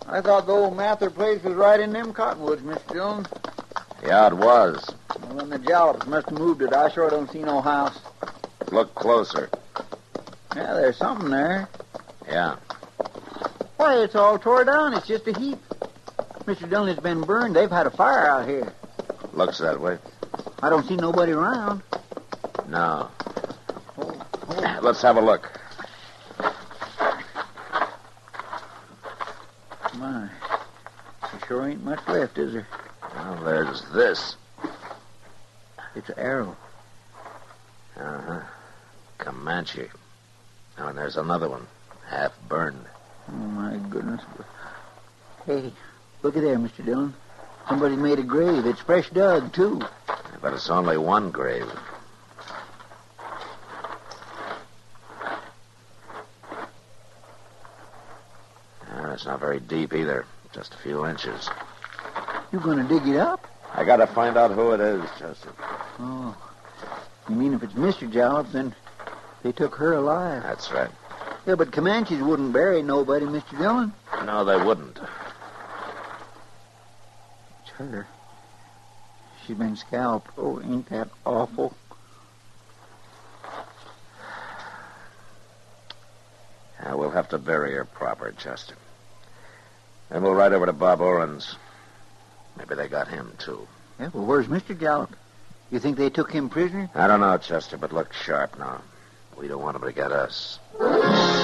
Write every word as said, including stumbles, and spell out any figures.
I thought the old Mather place was right in them cottonwoods, Mister Jones. Yeah, it was. Well, then the Jallops must have moved it. I sure don't see no house. Look closer. Yeah, there's something there. Yeah. Why, it's all tore down. It's just a heap. Mister Dillon has been burned. They've had a fire out here. Looks that way. I don't see nobody around. No. Oh, oh. Let's have a look. My, there sure ain't much left, is there? Well, there's this. It's an arrow. Uh-huh. Comanche. Oh, and there's another one, half burned. Oh, my goodness. Hey, look at there, Mister Dillon. Somebody made a grave. It's fresh dug, too. But it's only one grave. Uh, it's not very deep either. Just a few inches. You gonna dig it up? I gotta find out who it is, Chester. Oh. You mean if it's Mister Jallops, then they took her alive? That's right. Yeah, but Comanches wouldn't bury nobody, Mister Dillon. No, they wouldn't. It's her. She's been scalped. Oh, ain't that awful? Yeah, we'll have to bury her proper, Chester. Then we'll ride over to Bob Oren's. Maybe they got him, too. Yeah, well, where's Mister Jallops? You think they took him prisoner? I don't know, Chester, but look sharp now. We don't want him to get us.